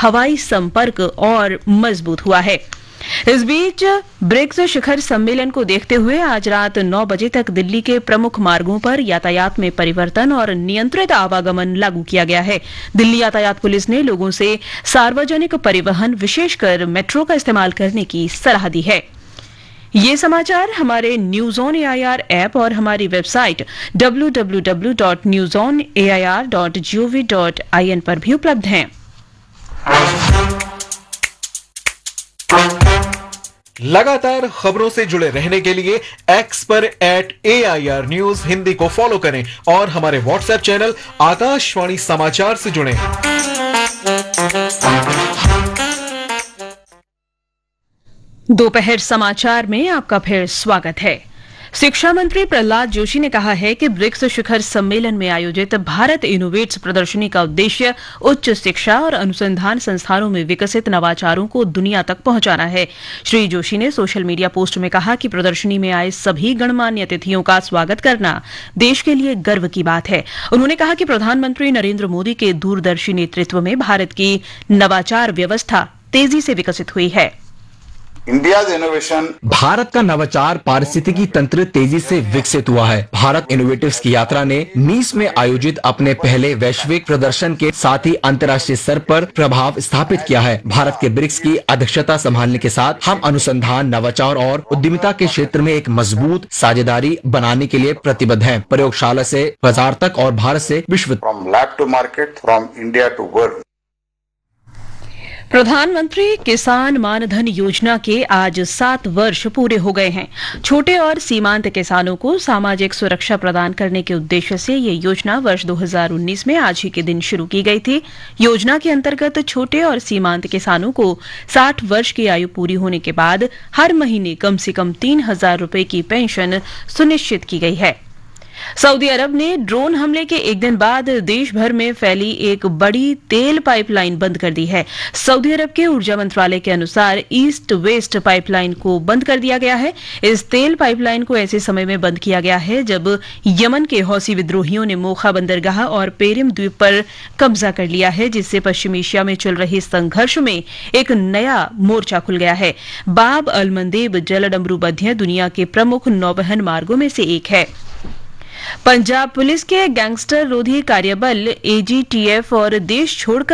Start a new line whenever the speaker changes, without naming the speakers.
हवाई संपर्क और मजबूत हुआ है। इस बीच ब्रिक्स शिखर सम्मेलन को देखते हुए आज रात 9 बजे तक दिल्ली के प्रमुख मार्गों पर यातायात में परिवर्तन और नियंत्रित आवागमन लागू किया गया है। दिल्ली यातायात पुलिस ने लोगों से सार्वजनिक परिवहन, विशेषकर मेट्रो का इस्तेमाल करने की सलाह दी है। ये समाचार हमारे न्यूज ऑन एआईआर ऐप और हमारी वेबसाइट www.newsonair.gov.in पर भी उपलब्ध हैं।
लगातार खबरों से जुड़े रहने के लिए एक्स पर @AIR News हिंदी को फॉलो करें और हमारे व्हाट्सएप चैनल आकाशवाणी समाचार से जुड़ें।
दोपहर समाचार में आपका फिर स्वागत है। शिक्षा मंत्री प्रहलाद जोशी ने कहा है कि ब्रिक्स शिखर सम्मेलन में आयोजित भारत इनोवेट्स प्रदर्शनी का उद्देश्य उच्च शिक्षा और अनुसंधान संस्थानों में विकसित नवाचारों को दुनिया तक पहुंचाना है। श्री जोशी ने सोशल मीडिया पोस्ट में कहा कि प्रदर्शनी में आए सभी गणमान्य अतिथियों का स्वागत करना देश के लिए गर्व की बात है। उन्होंने कहा कि प्रधानमंत्री नरेंद्र मोदी के दूरदर्शी नेतृत्व में भारत की नवाचार व्यवस्था तेजी से विकसित हुई है।
भारत का नवाचार पारिस्थितिकी तंत्र तेजी से विकसित हुआ है। भारत इनोवेटिव्स की यात्रा ने नीस में आयोजित अपने पहले वैश्विक प्रदर्शन के साथ ही अंतर्राष्ट्रीय स्तर पर प्रभाव स्थापित किया है। भारत के ब्रिक्स की अध्यक्षता संभालने के साथ हम अनुसंधान, नवाचार और उद्यमिता के क्षेत्र में एक मजबूत साझेदारी बनाने के लिए प्रतिबद्ध हैं। प्रयोगशाला से बाजार तक और भारत से विश्व
प्रधानमंत्री किसान मानधन योजना के आज 7 वर्ष पूरे हो गए हैं। छोटे और सीमांत किसानों को सामाजिक सुरक्षा प्रदान करने के उद्देश्य से ये योजना वर्ष 2019 में आज ही के दिन शुरू की गई थी। योजना के अंतर्गत छोटे और सीमांत किसानों को 60 वर्ष की आयु पूरी होने के बाद हर महीने कम से कम 3,000 रुपए की पेंशन सुनिश्चित की गई है। सऊदी अरब ने ड्रोन हमले के एक दिन बाद देश भर में फैली एक बड़ी तेल पाइपलाइन बंद कर दी है। सऊदी अरब के ऊर्जा मंत्रालय के अनुसार ईस्ट वेस्ट पाइपलाइन को बंद कर दिया गया है। इस तेल पाइपलाइन को ऐसे समय में बंद किया गया है जब यमन के हौसी विद्रोहियों ने मोखा बंदरगाह और पेरिम द्वीप पर कब्जा कर लिया है, जिससे पश्चिमी एशिया में चल रहे संघर्ष में एक नया मोर्चा खुल गया है। बाब अल मंदेब जलडमरू बंधे दुनिया के प्रमुख नौवहन मार्गों में से एक है। पंजाब पुलिस के गैंगस्टर रोधी कार्यबल AGTF और देश छोड़कर